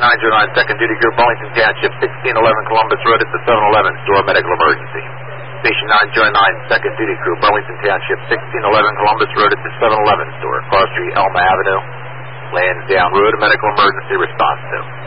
909 Second Duty Group, Burlington Township, 1611 Columbus Road at the 7-Eleven store, medical emergency. Station 909 Second Duty Group, Burlington Township, 1611 Columbus Road at the 7-Eleven store, Cross Street, Elma Avenue. Lansdowne Road, medical emergency response to.